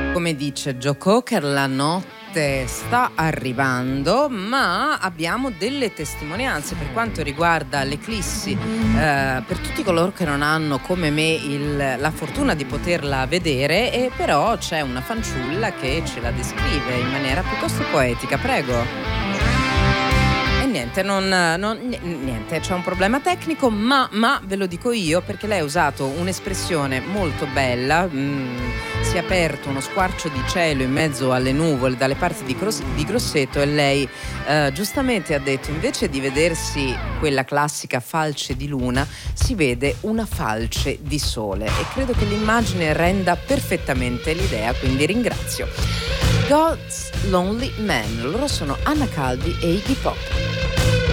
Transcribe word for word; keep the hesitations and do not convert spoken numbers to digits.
Come dice Joe Cocker, la notte sta arrivando, ma abbiamo delle testimonianze per quanto riguarda l'eclissi. Eh, per tutti coloro che non hanno, come me, il, la fortuna di poterla vedere, e però c'è una fanciulla che ce la descrive in maniera piuttosto poetica. Prego. Niente, non, non, niente, c'è un problema tecnico, ma, ma ve lo dico io, perché lei ha usato un'espressione molto bella. Mm, si è aperto uno squarcio di cielo in mezzo alle nuvole dalle parti di, Gros- di Grosseto, e lei eh, giustamente ha detto: invece di vedersi quella classica falce di luna, si vede una falce di sole, e credo che l'immagine renda perfettamente l'idea, quindi ringrazio. God's Lonely Man, loro sono Anna Calvi e Iggy Pop.